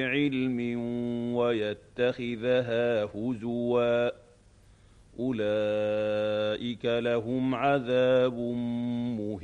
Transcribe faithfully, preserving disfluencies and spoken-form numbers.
عِلْمٍ وَيَتَّخِذَهَا هُزُوًا ۚ أُولَٰئِكَ لَهُمْ عَذَابٌ مُّهِينٌ.